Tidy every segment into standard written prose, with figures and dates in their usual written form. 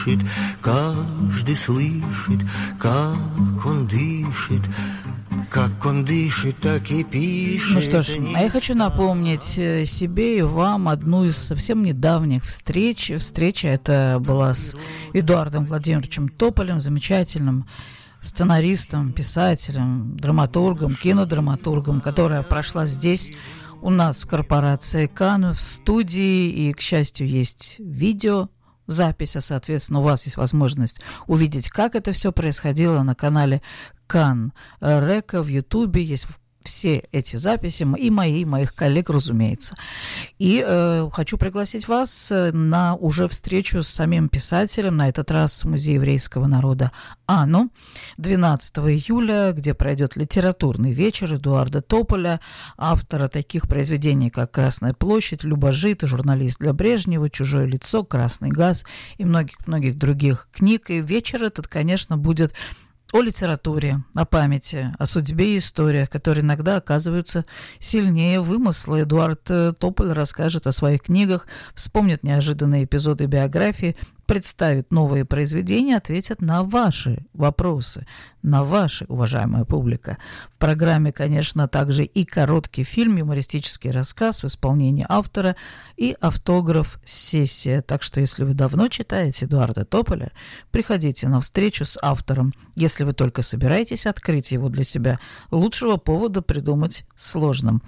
Каждый слышит, как он дышит. Как он дышит, так и пишет. Ну что ж, а я хочу напомнить себе и вам одну из совсем недавних встреч. Встреча эта была с Эдуардом Владимировичем Тополем, замечательным сценаристом, писателем, драматургом, кинодраматургом, которая прошла здесь у нас в корпорации КАН, в студии, и, к счастью, есть видеозапись, а, соответственно, у вас есть возможность увидеть, как это все происходило на канале КАН Река в Ютубе. Есть все эти записи, и мои, и моих коллег, разумеется. И хочу пригласить вас на уже встречу с самим писателем, на этот раз в Музее еврейского народа АНУ, 12 июля, где пройдет литературный вечер Эдуарда Тополя, автора таких произведений, как «Красная площадь», «Любожит», «Журналист для Брежнева», «Чужое лицо», «Красный газ» и многих-многих других книг. И вечер этот, конечно, будет о литературе, о памяти, о судьбе и историях, которые иногда оказываются сильнее вымысла. Эдуард Тополь расскажет о своих книгах, вспомнит неожиданные эпизоды биографии, представит новые произведения, ответит на ваши вопросы, на ваши, уважаемая публика. В программе, конечно, также и короткий фильм, юмористический рассказ в исполнении автора и автограф-сессия. Так что, если вы давно читаете Эдуарда Тополя, приходите на встречу с автором. Если вы только собираетесь открыть его для себя, лучшего повода придумать сложно.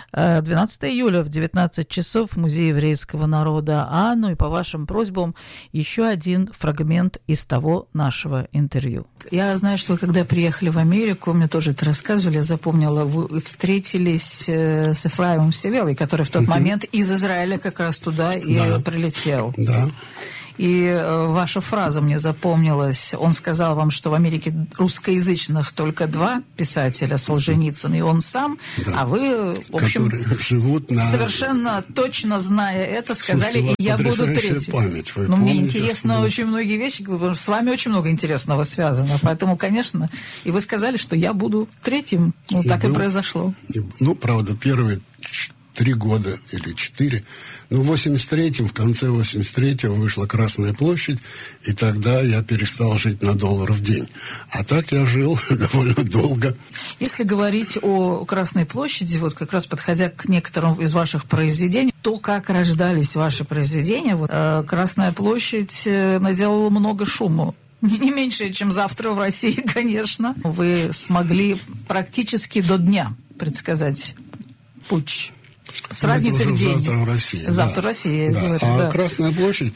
12 июля в 19 часов в Музее еврейского народа АНУ, и по вашим просьбам еще один фрагмент из того нашего интервью. Я знаю, что вы, когда приехали в Америку, мне тоже это рассказывали, я запомнила, вы встретились с Ефраимом Севелой, который в тот момент из Израиля как раз туда и прилетел. Да. И ваша фраза мне запомнилась. Он сказал вам, что в Америке русскоязычных только 2 писателя, Солженицын и он сам, а вы, в общем, живут на... совершенно точно зная это, сказали, и я буду третий. Память. Но мне интересно очень многие вещи, потому что с вами очень много интересного связано. Поэтому, конечно, и вы сказали, что я буду третьим. Ну, так и произошло. Правда, первые 3 года или 4. Но в 83-м, в конце 83-го вышла «Красная площадь», и тогда я перестал жить на $1 в день. А так я жил довольно долго. Если говорить о «Красной площади», вот как раз подходя к некоторым из ваших произведений, то, как рождались ваши произведения, вот, «Красная площадь» наделала много шума. Не меньше, чем «Завтра в России», конечно. Вы смогли практически до дня предсказать путч. С разницей в день. «Завтра в России». «Завтра в России», да. говорю, А да. «Красная площадь»,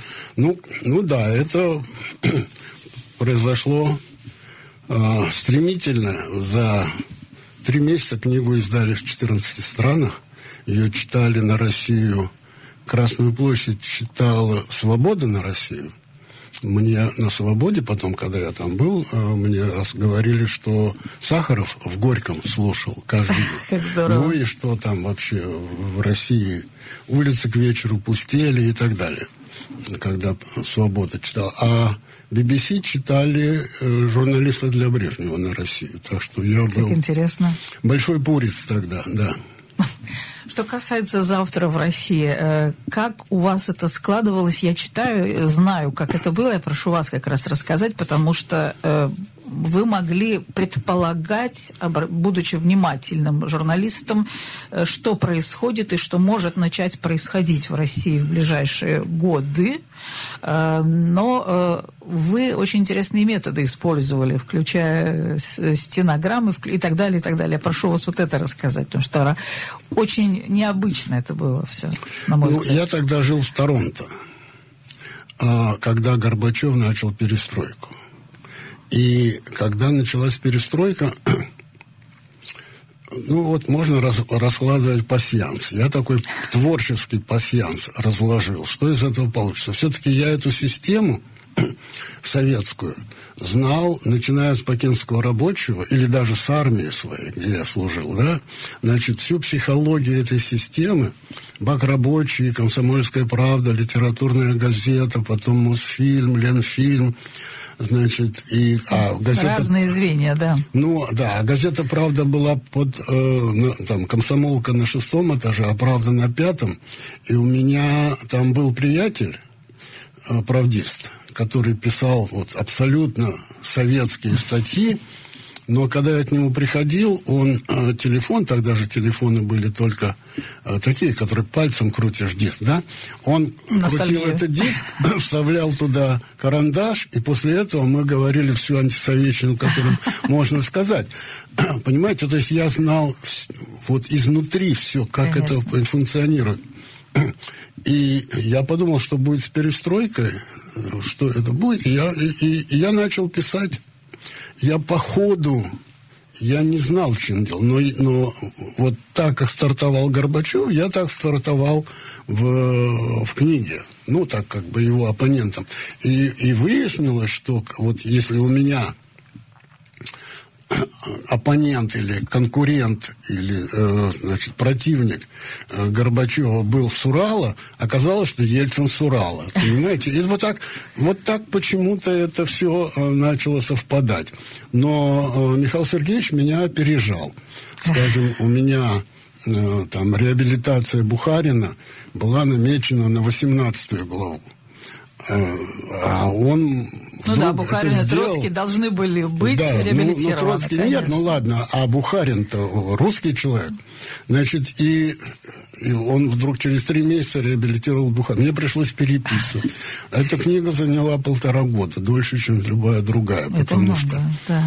да, это произошло стремительно. За 3 месяца книгу издали в 14 странах. Ее читали на Россию. «Красную площадь» читала «Свобода» на Россию. Мне на «Свободе», потом, когда я там был, мне раз говорили, что Сахаров в Горьком слушал каждый день. Как здорово. Ну и что там вообще в России улицы к вечеру пустели и так далее, когда «Свобода» читал. А BBC читали журналисты для Брежнева на Россию. Так что я был интересно. Большой пурец тогда, да. Что касается «Завтра в России», как у вас это складывалось? Я читаю, знаю, как это было. Я прошу вас как раз рассказать, потому что вы могли предполагать, будучи внимательным журналистом, что происходит и что может начать происходить в России в ближайшие годы. Но вы очень интересные методы использовали, включая стенограммы и так далее, и так далее. Я прошу вас вот это рассказать, потому что очень необычно это было все, на мой взгляд. Я тогда жил в Торонто, когда Горбачев начал перестройку. И когда началась перестройка, можно раскладывать пасьянс. Я такой творческий пасьянс разложил. Что из этого получится? Все-таки я эту систему советскую знал, начиная с Пекинского рабочего, или даже с армии своей, где я служил, да? Значит, всю психологию этой системы, Бак рабочий, Комсомольская правда, Литературная газета, потом Мосфильм, Ленфильм, значит, газета... Разные звенья, да. А газета «Правда» была под... «Комсомолка» на 6-м этаже, а «Правда» на 5-м. И у меня там был приятель, правдист, который писал вот абсолютно советские статьи, но когда я к нему приходил, он телефон, тогда же телефоны были только такие, которые пальцем крутишь диск, да? Он крутил этот диск, вставлял туда карандаш, и после этого мы говорили всю антисоветчину, которую можно сказать. Понимаете, то есть я знал вот изнутри все, как это функционирует. И я подумал, что будет с перестройкой, что это будет, и я начал писать. Я по ходу, я не знал, в чем дело, но вот так, как стартовал Горбачев, я так стартовал в книге, ну, так как бы его оппонентом. И выяснилось, что вот если у меня оппонент или конкурент или, значит, противник Горбачева был с Урала, оказалось, что Ельцин с Урала. Понимаете? И вот так почему-то это все начало совпадать. Но Михаил Сергеевич меня опережал. Скажем, у меня там реабилитация Бухарина была намечена на 18-ю главу. А он Бухарин и Троцкий должны были быть реабилитированы. Троцкий нет, ладно, а Бухарин-то русский человек. Значит, и он вдруг через 3 месяца реабилитировал Бухарина. Мне пришлось переписывать. Эта книга заняла 1,5 года, дольше, чем любая другая, потому что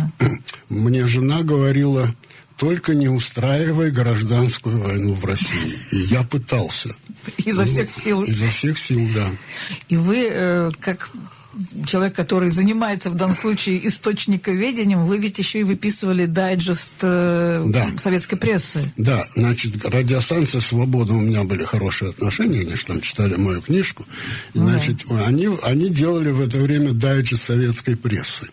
мне жена говорила: только не устраивай гражданскую войну в России. И я пытался. Изо всех сил. Изо всех сил, да. И вы, как человек, который занимается в данном случае источниковедением, вы ведь еще и выписывали дайджест советской прессы. Да, значит, радиостанция «Свобода», у меня были хорошие отношения, они же там читали мою книжку. Значит, они делали в это время дайджест советской прессы.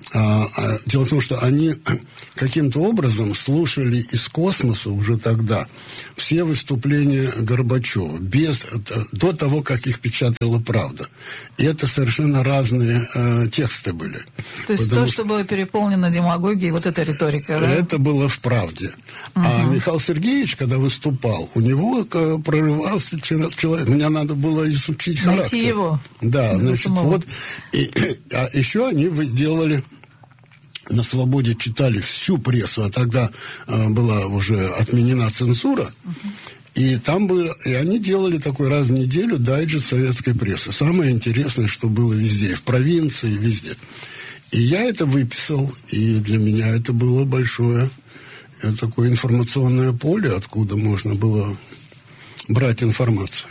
Дело в том, что они каким-то образом слушали из космоса уже тогда все выступления Горбачева, до того, как их печатала «Правда». И это совершенно разные тексты были. То есть то, что было переполнено демагогией, вот эта риторика, да? Это было в «Правде». А Михаил Сергееевич, когда выступал, у него прорывался человек. Мне надо было изучить характер. Найти его. Да, значит, вот. А еще они делали... На «Свободе» читали всю прессу, а тогда была уже отменена цензура. И там и они делали такой раз в неделю дайджест советской прессы. Самое интересное, что было везде, в провинции, везде. И я это выписал, и для меня это было большое такое информационное поле, откуда можно было брать информацию.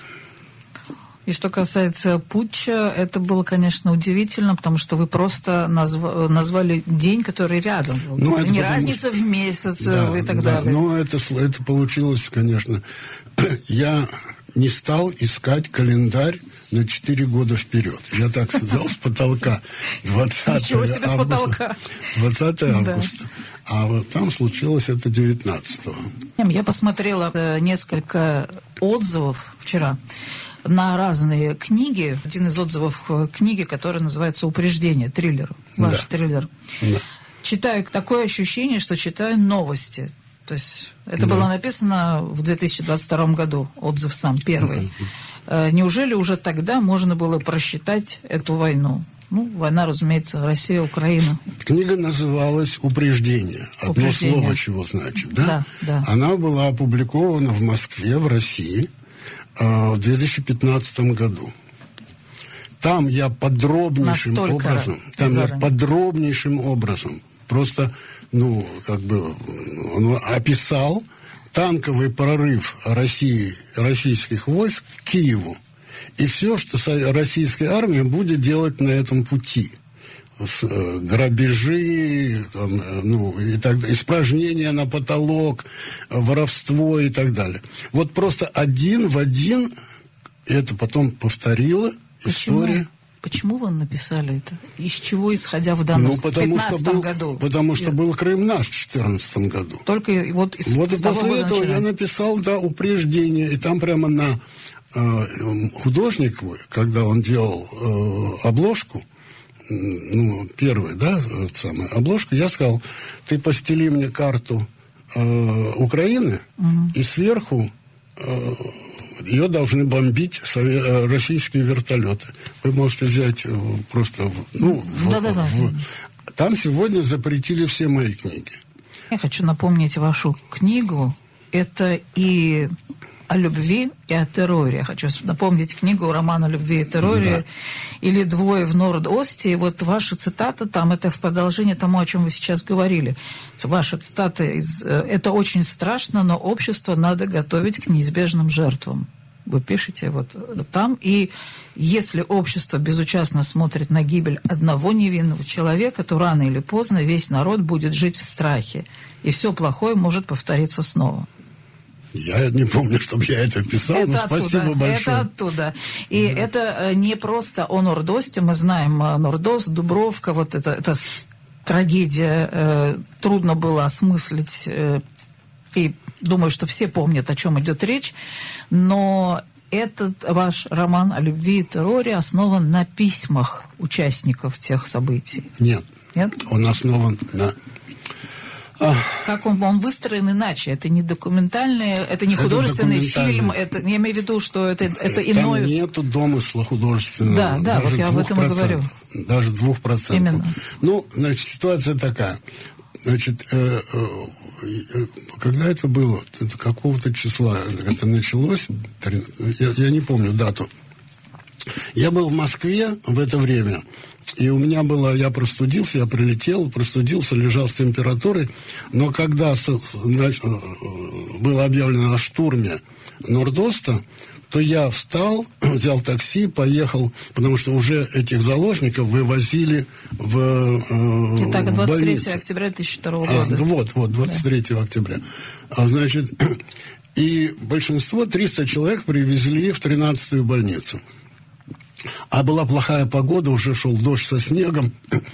И что касается путча, это было, конечно, удивительно, потому что вы просто назвали день, который рядом. Ну, не разница в месяц и так далее. Ну, это получилось, конечно. Я не стал искать календарь на 4 года вперед. Я так взял с потолка 20 августа. 20 августа. А вот там случилось это 19-го. Я посмотрела несколько отзывов вчера на разные книги. Один из отзывов книги, которая называется «Упреждение», триллер, ваш триллер. Да. Читаю, такое ощущение, что читаю новости. То есть это было написано в 2022 году, отзыв сам, первый. Неужели уже тогда можно было просчитать эту войну? Ну, война, разумеется, Россия, Украина. Книга называлась «Упреждение». Одно слово чего значит, да? Да. Она была опубликована в Москве, в России, в 2015 году. Там я подробнейшим образом просто, описал танковый прорыв российских войск к Киеву. И все, что российская армия будет делать на этом пути. Грабежи, и так далее, испражнения на потолок, воровство и так далее. Вот просто один в один это потом повторила история. Почему вы написали это? Из чего, исходя в данном в 2015 году? Потому что был Крым наш в 2014 году. Только вот из Вот и после этого я написал, «Упреждение». И там прямо на художник, когда он делал обложку, первую, самую обложку, я сказал: ты постели мне карту Украины и сверху ее должны бомбить российские вертолеты. Вы можете взять просто... Там сегодня запретили все мои книги. Я хочу напомнить вашу книгу. Это и о любви, и о терроре. Я хочу напомнить книгу, роман о любви и терроре, или «Двое в Норд-Осте». И вот ваша цитата там, это в продолжение тому, о чем вы сейчас говорили. Ваша цитата «Это очень страшно, но общество надо готовить к неизбежным жертвам». Вы пишете вот там. И если общество безучастно смотрит на гибель одного невинного человека, то рано или поздно весь народ будет жить в страхе. И все плохое может повториться снова. Я не помню, чтобы я это писал, но спасибо большое. Это оттуда. И это не просто о Норд-Осте. Мы знаем Норд-Ост, Дубровка, вот это трагедия. Трудно было осмыслить. И думаю, что все помнят, о чем идет речь. Но этот ваш роман о любви и терроре основан на письмах участников тех событий. Нет? Он основан на... Как он выстроен иначе? Это не документальный, это не художественный фильм. Это, я имею в виду, что это иное... Там нету домысла художественного. Да, вот я об этом и говорю. Даже 2%. Именно. Ну, значит, ситуация такая. Значит, когда это было? Это какого-то числа это началось? Я не помню дату. Я был в Москве в это время. И у меня было, я простудился, я прилетел, простудился, лежал с температурой. Но когда было объявлено о штурме Норд-Оста, то я встал, взял такси, поехал, потому что уже этих заложников вывозили в Итак, 23 больницу. Октября 2002 года. Вот, 23 октября. Значит, и большинство, 300 человек, привезли в 13-ю больницу. А была плохая погода, уже шел дождь со снегом.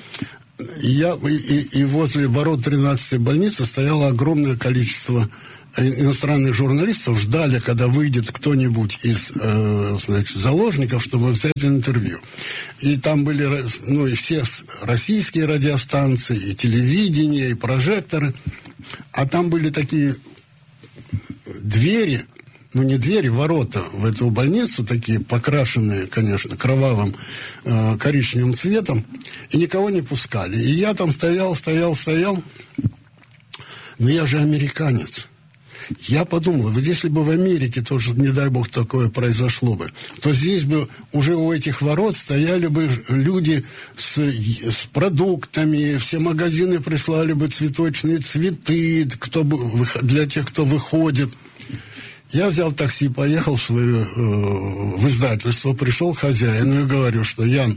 И возле ворот 13-й больницы стояло огромное количество иностранных журналистов, ждали, когда выйдет кто-нибудь из заложников, чтобы взять интервью. И там были и все российские радиостанции, и телевидение, и прожекторы. А там были такие двери, не двери, ворота в эту больницу, такие покрашенные, конечно, кровавым коричневым цветом, и никого не пускали. И я там стоял, но я же американец. Я подумал, вот если бы в Америке тоже, не дай бог, такое произошло бы, то здесь бы уже у этих ворот стояли бы люди с продуктами, все магазины прислали бы цветочные цветы для тех, кто выходит. Я взял такси, поехал в издательство, пришел к хозяину и говорю, что Ян,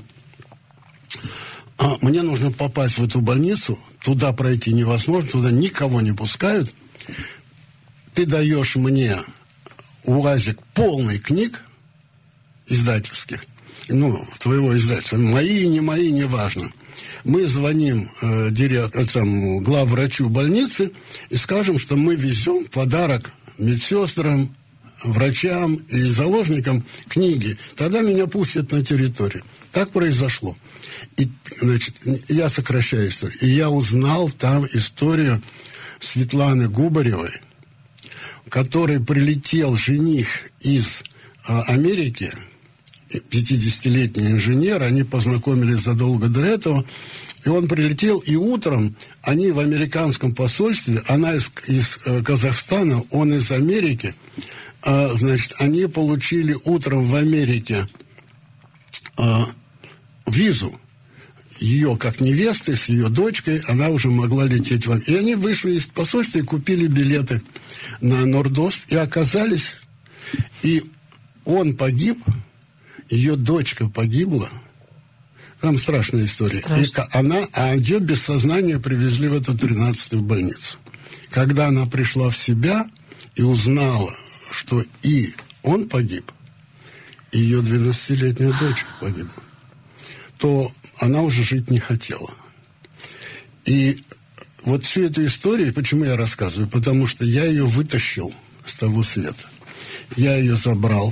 мне нужно попасть в эту больницу, туда пройти невозможно, туда никого не пускают. Ты даешь мне УАЗик полный книг издательских, твоего издательства, мои, не мои, неважно. Мы звоним главврачу больницы и скажем, что мы везем подарок медсестрам, врачам и заложникам книги. Тогда меня пустят на территорию. Так произошло. И, я сокращаю историю. И я узнал там историю Светланы Губаревой, который прилетел жених из Америки, 50-летний инженер, они познакомились задолго до этого, и он прилетел, и утром они в американском посольстве, она из Казахстана, он из Америки, они получили утром в Америке визу. Ее как невесты с ее дочкой, она уже могла лететь в Америку. И они вышли из посольства и купили билеты на Норд-Ост и оказались. И он погиб, ее дочка погибла. Там страшная история. А ее без сознания привезли в эту 13-ю больницу. Когда она пришла в себя и узнала, что и он погиб, и ее 12-летняя дочка погибла, то она уже жить не хотела. И вот всю эту историю, почему я рассказываю? Потому что я ее вытащил с того света. Я ее забрал,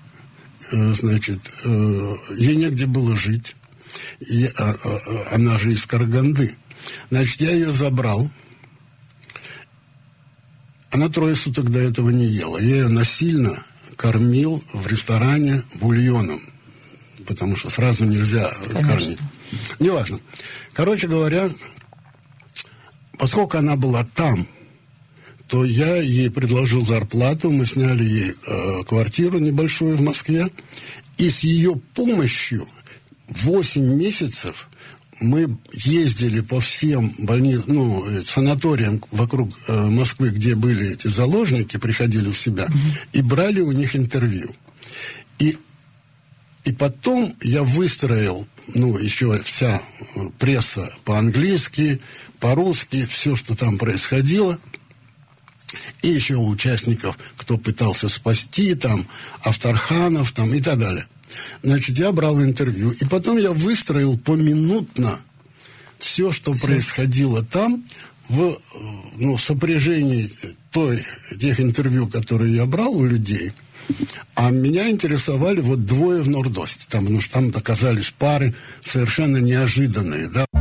ей негде было жить. Она же из Караганды. Значит, я ее забрал. Она 3 суток до этого не ела. Я ее насильно кормил в ресторане бульоном, потому что сразу нельзя кормить. Неважно. Короче говоря, поскольку она была там, то я ей предложил зарплату, мы сняли ей квартиру небольшую в Москве, и с ее помощью 8 месяцев мы ездили по всем санаториям вокруг Москвы, где были эти заложники, приходили в себя, и брали у них интервью. И потом я выстроил, еще вся пресса по-английски, по-русски, все, что там происходило. И еще у участников, кто пытался спасти, там, Авторханов, там, и так далее. Значит, я брал интервью. И потом я выстроил поминутно все, что происходило там, в сопряжении тех интервью, которые я брал у людей. А меня интересовали двое в Нордосте. Потому что там оказались пары совершенно неожиданные, да.